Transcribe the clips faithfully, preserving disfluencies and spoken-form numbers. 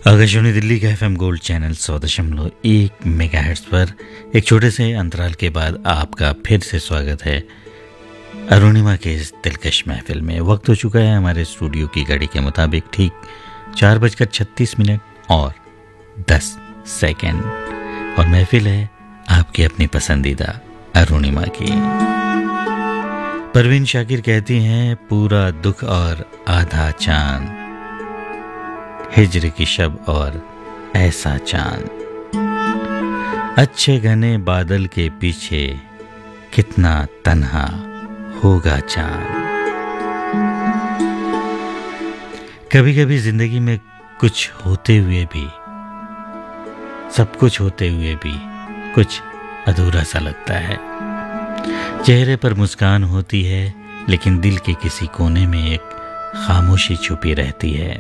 आकाशवाणी दिल्ली का FM gold channel सौ दशमलव एक मेगाहर्ट्ज पर एक छोटे से अंतराल के बाद आपका फिर से स्वागत है अरुणिमा के इस दिलकश महफिल में। वक्त हो चुका है हमारे स्टूडियो की घड़ी के मुताबिक ठीक चार बजकर छत्तीस मिनट और दस सेकंड और महफिल है आपकी अपनी पसंदीदा अरुणिमा की। परवीन शाकिर कहती हैं, पूरा दुख और आधा चांद, हिज्र की शब और ऐसा चांद, अच्छे घने बादल के पीछे कितना तन्हा होगा चांद। कभी कभी जिंदगी में कुछ होते हुए भी, सब कुछ होते हुए भी कुछ अधूरा सा लगता है। चेहरे पर मुस्कान होती है लेकिन दिल के किसी कोने में एक खामोशी छुपी रहती है।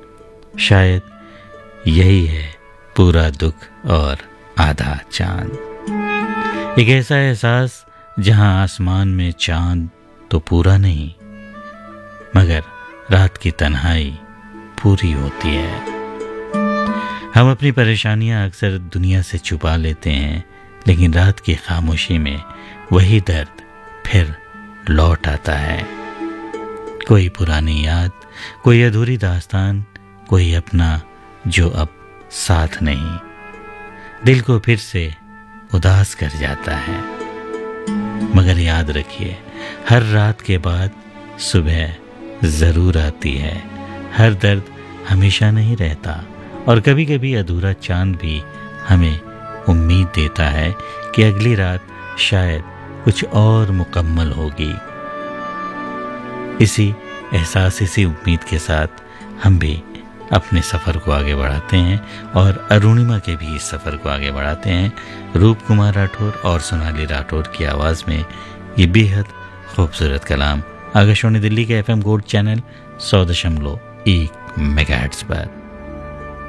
शायद यही है पूरा दुख और आधा चांद। एक ऐसा एहसास जहां आसमान में चांद तो पूरा नहीं मगर रात की तन्हाई पूरी होती है। हम अपनी परेशानियां अक्सर दुनिया से छुपा लेते हैं लेकिन रात की खामोशी में वही दर्द फिर लौट आता है। कोई पुरानी याद, कोई अधूरी दास्तान, कोई अपना जो अब साथ नहीं, दिल को फिर से उदास कर जाता है। मगर याद रखिए, हर रात के बाद सुबह जरूर आती है। हर दर्द हमेशा नहीं रहता और कभी कभी अधूरा चांद भी हमें उम्मीद देता है कि अगली रात शायद कुछ और मुकम्मल होगी। इसी एहसास, इसी उम्मीद के साथ हम भी अपने सफ़र को आगे बढ़ाते हैं और अरुणिमा के भी इस सफ़र को आगे बढ़ाते हैं। रूप कुमार राठौर और सोनाली राठौर की आवाज़ में ये बेहद खूबसूरत कलाम आकाशवाणी दिल्ली के एफएम गोल्ड चैनल सौ दशमलव एक मेगाहर्ट्ज पर।